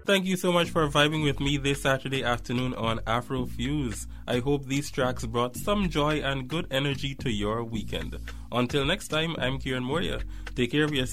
Thank you so much for vibing with me this Saturday afternoon on Afro Fuse. I hope these tracks brought some joy and good energy to your weekend. Until next time, I'm Kieran Moria. Take care of yourself.